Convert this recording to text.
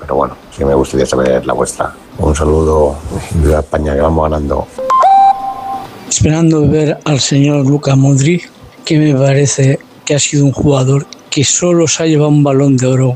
pero bueno, sí me gustaría saber la vuestra. Un saludo, viva España, que vamos ganando. Esperando ver al señor Luka Modric, que me parece que ha sido un jugador que solo se ha llevado un Balón de Oro